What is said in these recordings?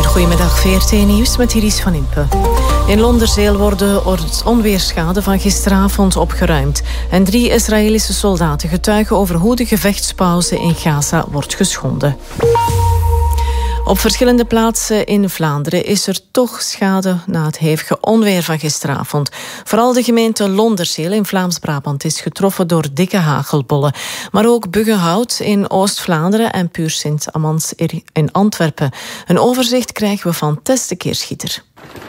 Goedemiddag, VRT Nieuws met Iris van Impe. In Londerzeel worden onweerschade van gisteravond opgeruimd. En 3 Israëlische soldaten getuigen over hoe de gevechtspauze in Gaza wordt geschonden. Op verschillende plaatsen in Vlaanderen is er toch schade na het hevige onweer van gisteravond. Vooral de gemeente Londerzeel in Vlaams-Brabant is getroffen door dikke hagelbollen. Maar ook Buggenhout in Oost-Vlaanderen en Puur Sint-Amans in Antwerpen. Een overzicht krijgen we van Tess de Keerschieter.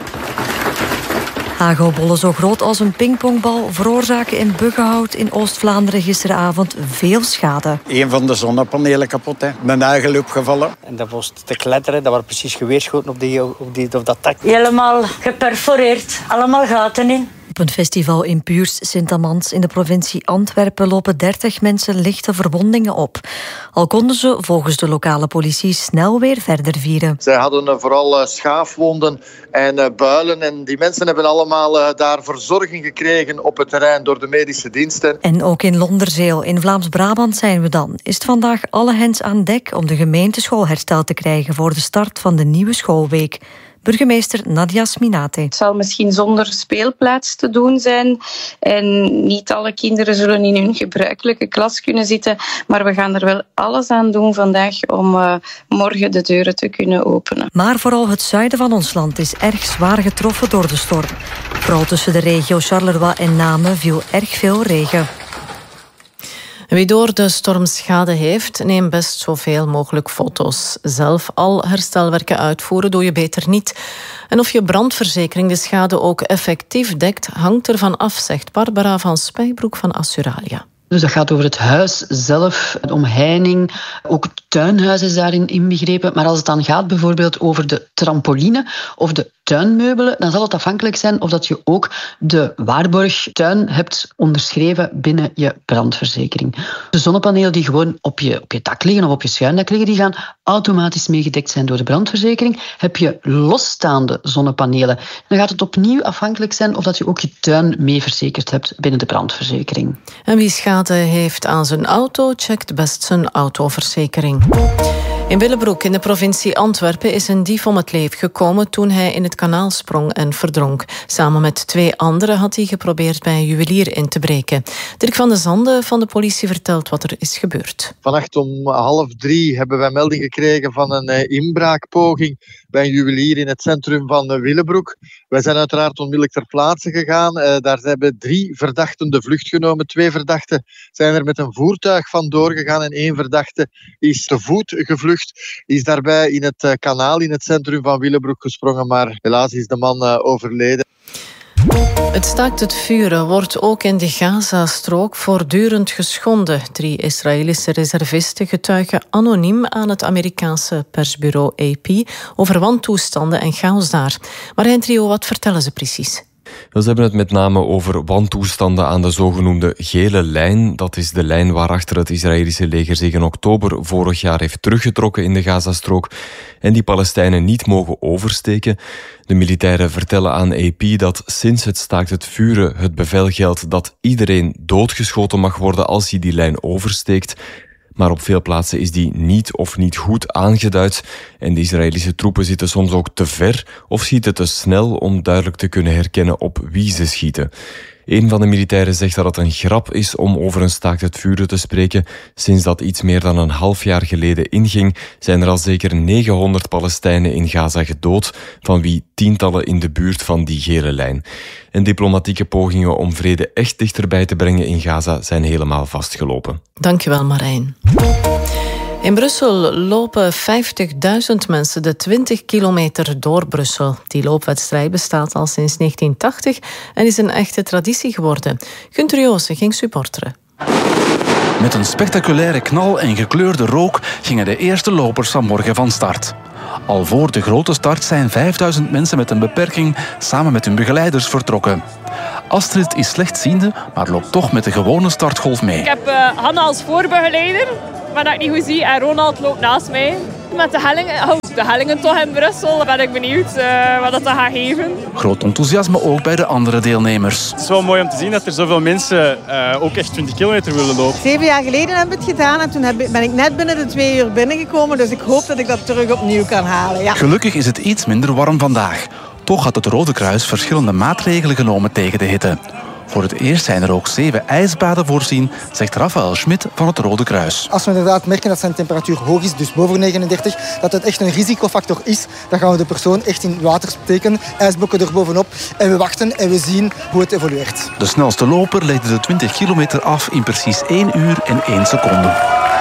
Hagelbollen zo groot als een pingpongbal veroorzaken in Buggenhout in Oost-Vlaanderen gisteravond veel schade. Een van de zonnepanelen kapot, hè. Een nagel opgevallen. En dat was te kletteren, dat waren precies geweerschoten op dat dak. Helemaal geperforeerd, allemaal gaten in. Op een festival in Puurs Sint-Amans in de provincie Antwerpen lopen 30 mensen lichte verwondingen op. Al konden ze volgens de lokale politie snel weer verder vieren. Zij hadden vooral schaafwonden en builen. En die mensen hebben allemaal daar verzorging gekregen op het terrein door de medische diensten. En ook in Londerzeel, in Vlaams-Brabant zijn we dan. Is het vandaag alle hens aan dek om de gemeenteschool hersteld te krijgen voor de start van de nieuwe schoolweek. Burgemeester Nadia Sminate. Het zal misschien zonder speelplaats te doen zijn en niet alle kinderen zullen in hun gebruikelijke klas kunnen zitten, maar we gaan er wel alles aan doen vandaag om morgen de deuren te kunnen openen. Maar vooral het zuiden van ons land is erg zwaar getroffen door de storm. Vooral tussen de regio Charleroi en Namen viel erg veel regen. Wie door de storm schade heeft, neem best zoveel mogelijk foto's. Zelf al herstelwerken uitvoeren doe je beter niet. En of je brandverzekering de schade ook effectief dekt, hangt ervan af, zegt Barbara van Spijbroek van Assuralia. Dus dat gaat over het huis zelf, de omheining, ook het tuinhuis is daarin inbegrepen. Maar als het dan gaat bijvoorbeeld over de trampoline of de tuinmeubelen, dan zal het afhankelijk zijn of dat je ook de waarborgtuin hebt onderschreven binnen je brandverzekering. De zonnepanelen die gewoon op je dak liggen of op je schuindak liggen, die gaan automatisch meegedekt zijn door de brandverzekering. Heb je losstaande zonnepanelen, dan gaat het opnieuw afhankelijk zijn of dat je ook je tuin mee verzekerd hebt binnen de brandverzekering. En wie schade heeft aan zijn auto, checkt best zijn autoverzekering. In Willebroek in de provincie Antwerpen is een dief om het leven gekomen toen hij in het kanaal sprong en verdronk. Samen met 2 anderen had hij geprobeerd bij een juwelier in te breken. Dirk van de Zande van de politie vertelt wat er is gebeurd. Vannacht om 2:30 hebben wij melding gekregen van een inbraakpoging bij een juwelier in het centrum van Willebroek. Wij zijn uiteraard onmiddellijk ter plaatse gegaan. Daar hebben 3 verdachten de vlucht genomen. 2 verdachten zijn er met een voertuig vandoor gegaan en 1 verdachte is te voet gevlucht. Is daarbij in het kanaal in het centrum van Willebroek gesprongen, maar helaas is de man overleden. Het staakt het vuren wordt ook in de Gazastrook voortdurend geschonden. 3 Israëlische reservisten getuigen anoniem aan het Amerikaanse persbureau AP over wantoestanden en chaos daar. Marijn Trio, wat vertellen ze precies? Ze hebben het met name over wantoestanden aan de zogenoemde gele lijn. Dat is de lijn waarachter het Israëlische leger zich in oktober vorig jaar heeft teruggetrokken in de Gazastrook en die Palestijnen niet mogen oversteken. De militairen vertellen aan AP dat sinds het staakt het vuren het bevel geldt dat iedereen doodgeschoten mag worden als hij die lijn oversteekt. Maar op veel plaatsen is die niet goed aangeduid en de Israëlische troepen zitten soms ook te ver of schieten te snel om duidelijk te kunnen herkennen op wie ze schieten. Een van de militairen zegt dat het een grap is om over een staakt het vuren te spreken. Sinds dat iets meer dan een half jaar geleden inging, zijn er al zeker 900 Palestijnen in Gaza gedood, van wie tientallen in de buurt van die gele lijn. En diplomatieke pogingen om vrede echt dichterbij te brengen in Gaza zijn helemaal vastgelopen. Dankjewel, Marijn. In Brussel lopen 50.000 mensen de 20 kilometer door Brussel. Die loopwedstrijd bestaat al sinds 1980 en is een echte traditie geworden. Gunther Joosen ging supporteren. Met een spectaculaire knal en gekleurde rook gingen de eerste lopers vanmorgen van start. Al voor de grote start zijn 5000 mensen met een beperking samen met hun begeleiders vertrokken. Astrid is slechtziende, maar loopt toch met de gewone startgolf mee. Ik heb Hanna als voorbegeleider, maar dat ik niet goed zie, en Ronald loopt naast mij. Met de helling houdt de hellingen toch in Brussel. Dan ben ik benieuwd wat dat gaat geven. Groot enthousiasme ook bij de andere deelnemers. Het is wel mooi om te zien dat er zoveel mensen ook echt 20 kilometer willen lopen. 7 jaar geleden heb ik het gedaan en toen ben ik net binnen de 2 uur binnengekomen. Dus ik hoop dat ik dat terug opnieuw kan halen. Ja. Gelukkig is het iets minder warm vandaag. Toch had het Rode Kruis verschillende maatregelen genomen tegen de hitte. Voor het eerst zijn er ook 7 ijsbaden voorzien, zegt Raphaël Schmidt van het Rode Kruis. Als we inderdaad merken dat zijn temperatuur hoog is, dus boven 39, dat het echt een risicofactor is, dan gaan we de persoon echt in water steken, ijsblokken erbovenop en we wachten en we zien hoe het evolueert. De snelste loper legde de 20 kilometer af in precies 1 uur en 1 seconde.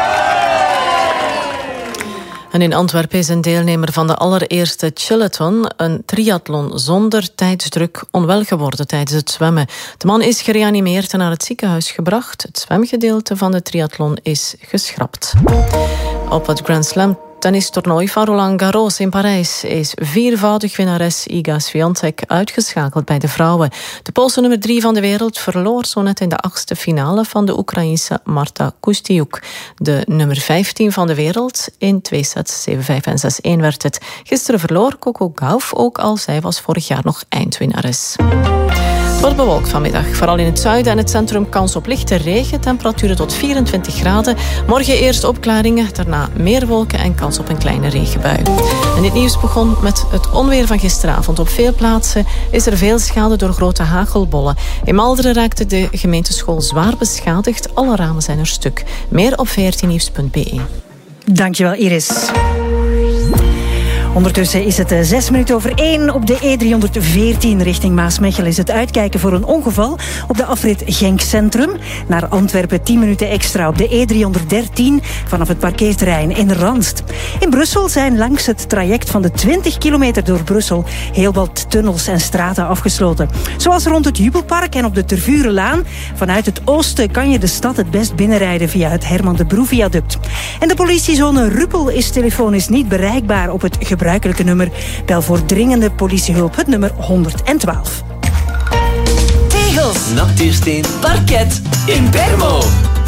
En in Antwerpen is een deelnemer van de allereerste Chillathon, een triathlon zonder tijdsdruk, onwel geworden tijdens het zwemmen. De man is gereanimeerd en naar het ziekenhuis gebracht. Het zwemgedeelte van de triathlon is geschrapt. Op het Grand Slam tennistoernooi van Roland Garros in Parijs is 4voudig winnares Iga Swiatek uitgeschakeld bij de vrouwen. De Poolse nummer 3 van de wereld verloor zo net in de 8e finale van de Oekraïense Marta Kustyuk. De nummer 15 van de wereld in 2 sets, 7-5 en 6-1 werd het. Gisteren verloor Coco Gauff, ook al zij was vorig jaar nog eindwinnares. Het wordt bewolkt vanmiddag. Vooral in het zuiden en het centrum kans op lichte regen. Temperaturen tot 24 graden. Morgen eerst opklaringen, daarna meer wolken en kans op een kleine regenbui. En dit nieuws begon met het onweer van gisteravond. Op veel plaatsen is er veel schade door grote hagelbollen. In Malderen raakte de gemeenteschool zwaar beschadigd. Alle ramen zijn er stuk. Meer op 14nieuws.be. Dankjewel, Iris. Ondertussen is het 1:06 op de E314 richting Maasmechelen. Is het uitkijken voor een ongeval op de afrit Genk Centrum. Naar Antwerpen 10 minuten extra op de E313 vanaf het parkeerterrein in Ranst. In Brussel zijn langs het traject van de 20 kilometer door Brussel heel wat tunnels en straten afgesloten. Zoals rond het Jubelpark en op de Tervurenlaan. Vanuit het oosten kan je de stad het best binnenrijden via het Herman de Broe-viaduct. En de politiezone Ruppel is telefonisch niet bereikbaar op het gebruikelijke nummer. Bel voor dringende politiehulp het nummer 112. Tegels, natuursteen, parket, in Bermo.